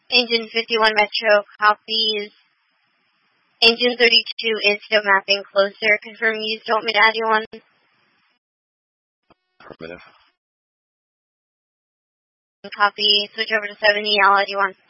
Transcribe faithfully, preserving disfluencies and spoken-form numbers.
Engine fifty-one Metro copies. Engine thirty-two is still mapping closer. Confirm you still want me to add you on? Affirmative. Copy. Switch over to seventy. I'll add you on.